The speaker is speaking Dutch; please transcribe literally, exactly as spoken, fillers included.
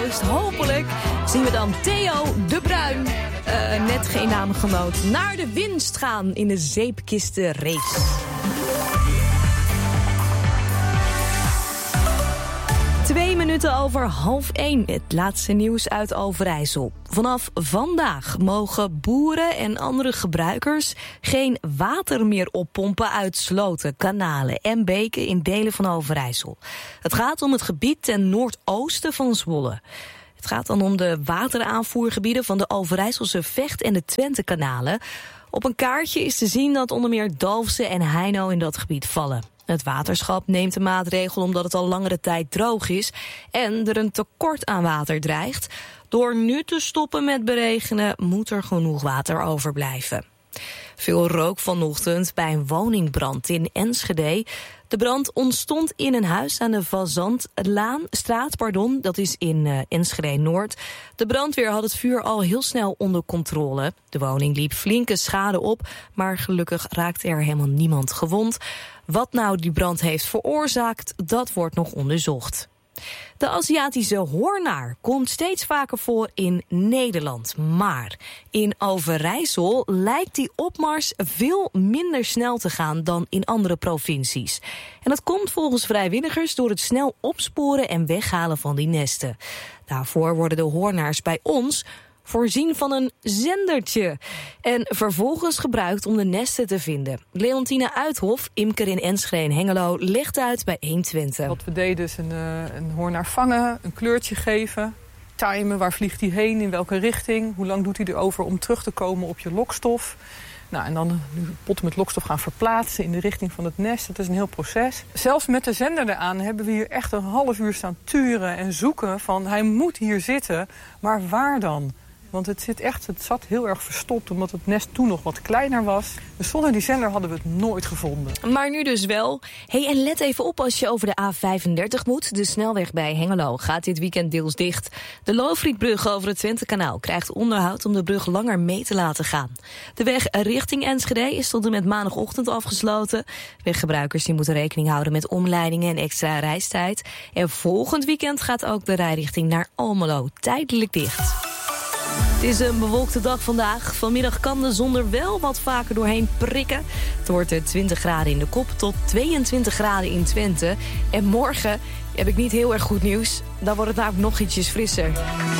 Oost. Hopelijk zien we dan Theo de Bruin, uh, net geen naamgenoot, naar de winst gaan in de zeepkistenrace. Twee minuten over half één. Het laatste nieuws uit Overijssel. Vanaf vandaag mogen boeren en andere gebruikers geen water meer oppompen uit sloten, kanalen en beken in delen van Overijssel. Het gaat om het gebied ten noordoosten van Zwolle. Het gaat dan om de wateraanvoergebieden van de Overijsselse Vecht- en de Twentekanalen. Op een kaartje is te zien dat onder meer Dalfsen en Heino in dat gebied vallen. Het waterschap neemt de maatregel omdat het al langere tijd droog is en er een tekort aan water dreigt. Door nu te stoppen met beregenen moet er genoeg water overblijven. Veel rook vanochtend bij een woningbrand in Enschede. De brand ontstond in een huis aan de Fazantlaan straat, pardon, dat is in uh, Enschede Noord. De brandweer had het vuur al heel snel onder controle. De woning liep flinke schade op, maar gelukkig raakte er helemaal niemand gewond. Wat nou die brand heeft veroorzaakt, dat wordt nog onderzocht. De Aziatische hoornaar komt steeds vaker voor in Nederland. Maar in Overijssel lijkt die opmars veel minder snel te gaan dan in andere provincies. En dat komt volgens vrijwilligers door het snel opsporen en weghalen van die nesten. Daarvoor worden de hoornaars bij ons voorzien van een zendertje en vervolgens gebruikt om de nesten te vinden. Leontine Uithof, imker in Enschede en Hengelo, legt uit bij honderdtwintig. Wat we deden is een, uh, een hoornaar vangen, een kleurtje geven, timen, waar vliegt hij heen, in welke richting, hoe lang doet hij erover om terug te komen op je lokstof. Nou, en dan potten met lokstof gaan verplaatsen in de richting van het nest. Dat is een heel proces. Zelfs met de zender eraan hebben we hier echt een half uur staan turen en zoeken van hij moet hier zitten, maar waar dan? Want het zit echt, het zat heel erg verstopt omdat het nest toen nog wat kleiner was. Dus zonder die zender hadden we het nooit gevonden. Maar nu dus wel. Hey, en let even op als je over de A vijfendertig moet. De snelweg bij Hengelo gaat dit weekend deels dicht. De Loofrietbrug over het Twentekanaal krijgt onderhoud om de brug langer mee te laten gaan. De weg richting Enschede is tot en met maandagochtend afgesloten. Weggebruikers die moeten rekening houden met omleidingen en extra reistijd. En volgend weekend gaat ook de rijrichting naar Almelo tijdelijk dicht. Het is een bewolkte dag vandaag. Vanmiddag kan de zon er wel wat vaker doorheen prikken. Het wordt twintig graden in de Kop tot tweeëntwintig graden in Twente. En morgen heb ik niet heel erg goed nieuws. Dan wordt het namelijk nog ietsjes frisser.